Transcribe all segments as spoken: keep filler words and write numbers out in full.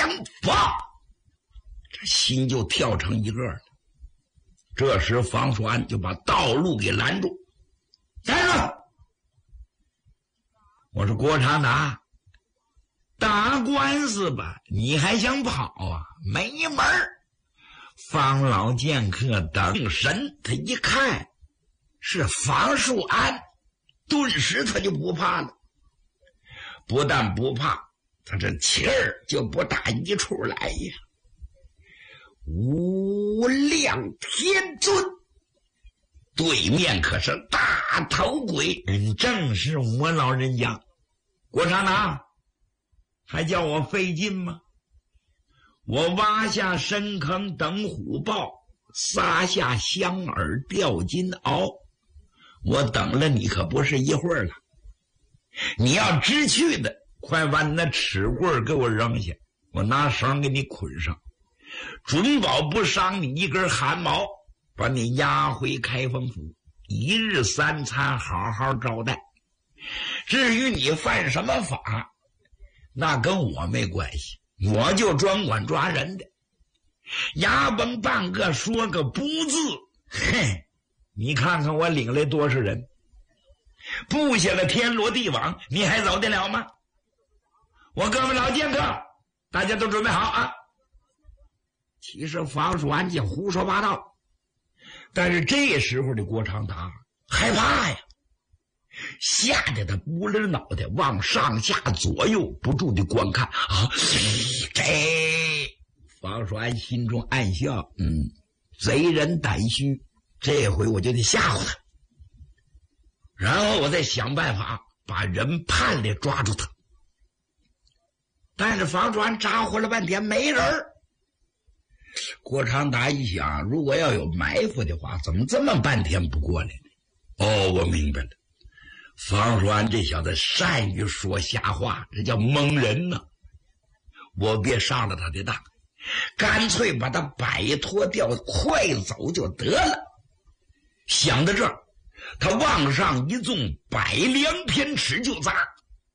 想跑，这心就跳成一个了。这时房叔安就把道路给拦住，站住！我说郭长达，打官司吧，你还想跑啊？没门儿！方老剑客等神，他一看是房叔安，顿时他就不怕了。不但不怕，他这气儿就不打一处来呀。无量天尊，对面可是大头鬼，嗯，正是我老人家。郭长达，还叫我费劲吗？我挖下深坑等虎豹，撒下香饵钓金鳌，我等了你可不是一会儿了。你要知趣的，快把你那尺棍给我扔下，我拿绳给你捆上，准保不伤你一根汗毛，把你押回开封府，一日三餐好好招待。至于你犯什么法，那跟我没关系，我就专管抓人的。牙崩半个说个不字，嘿，你看看我领来多少人，布下了天罗地网，你还走得了吗？我各位老剑客，大家都准备好啊！其实房叔安就胡说八道，但是这时候的郭长达害怕呀，吓得他不勒脑袋往上下左右不住的观看啊！这房叔安心中暗笑，嗯，贼人胆虚，这回我就得吓唬他，然后我再想办法把人判来抓住他。但是房叔安咋呼了半天没人儿。郭长达一想，如果要有埋伏的话，怎么这么半天不过来呢？哦，我明白了，房叔安这小子善于说瞎话，这叫蒙人呢。我别上了他的当，干脆把他摆脱掉，快走就得了。想到这儿，他往上一纵，百两偏尺就砸。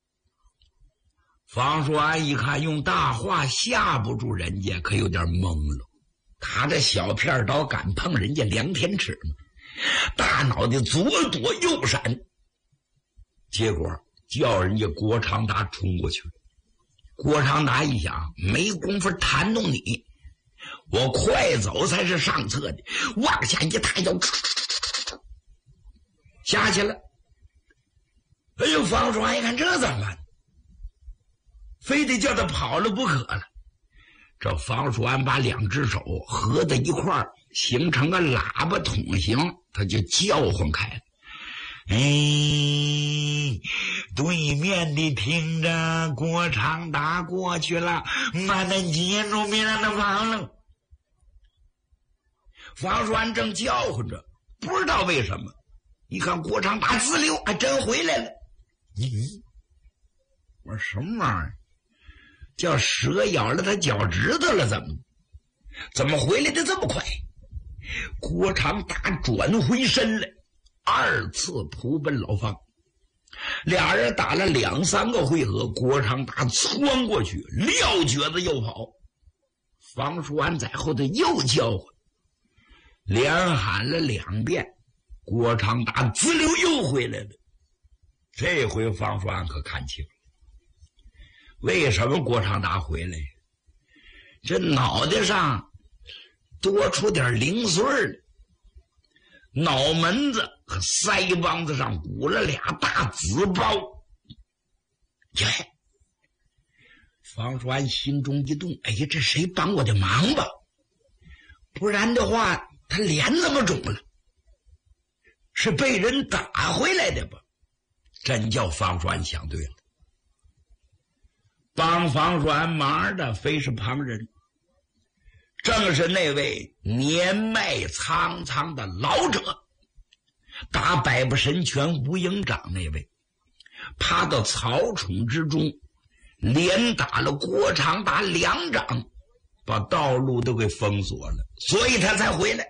房叔安一看用大话吓不住人家，可有点懵了。他这小片刀敢碰人家梁天尺吗？大脑袋左躲右闪，结果叫人家郭长达冲过去了。郭长达一想，没工夫弹弄你，我快走才是上策的，往下一抬脚下去了。哎呦，房叔安一看这怎么办，非得叫他跑了不可了。这房叔安把两只手合在一块儿，形成个喇叭筒形，他就叫唤开了。哎，对面的听着，郭长达过去了，把那接住，别让他跑了。房叔安正叫唤着，不知道为什么，一看郭长达自溜，还真回来了。咦，我说什么玩意儿？叫蛇咬了他脚趾头了，怎么怎么回来的这么快？郭长达转回身来，二次扑奔老方。俩人打了两三个回合，郭长达窜过去，撂蹶子又跑。房叔安在后头又叫唤，连喊了两遍，郭长达滋溜又回来了。这回房叔安可看清了，为什么郭长达回来？这脑袋上多出点零碎了，脑门子和腮帮子上鼓了俩大紫包。耶！房叔安心中一动，哎呀，这谁帮我的忙吧？不然的话，他脸怎么肿了？是被人打回来的吧？真叫房叔安想对了。帮房叔安忙的非是旁人，正是那位年迈苍苍的老者，打百步神拳吴营长那位，趴到草丛之中，连打了郭长达两掌，把道路都给封锁了，所以他才回来。